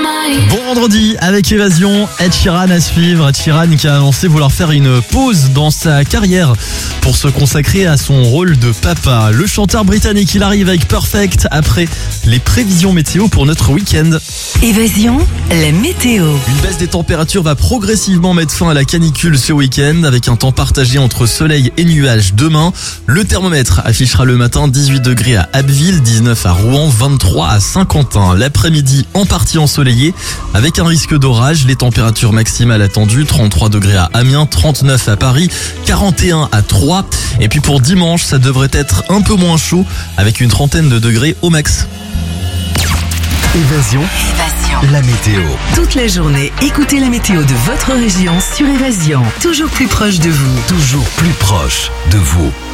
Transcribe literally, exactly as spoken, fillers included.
Bon vendredi avec Évasion, Ed Sheeran à suivre. Ed Sheeran qui a annoncé vouloir faire une pause dans sa carrière pour se consacrer à son rôle de papa. Le chanteur britannique, il arrive avec Perfect après les prévisions météo pour notre week-end. Évasion, la météo. Une baisse des températures va progressivement mettre fin à la canicule ce week-end avec un temps partagé entre soleil et nuages demain. Le thermomètre affichera le matin dix-huit degrés à Abbeville, dix-neuf à Rouen, vingt-trois à Saint-Quentin. L'après-midi en partie ensoleillé avec un risque d'orage. Les températures maximales attendues, trente-trois degrés à Amiens, trente-neuf à Paris, quarante et un à Troyes. Et puis pour dimanche, ça devrait être un peu moins chaud avec une trentaine de degrés au max. Évasion, Évasion. la météo. Toute la journée, écoutez la météo de votre région sur Évasion. Toujours plus proche de vous. Toujours plus proche de vous.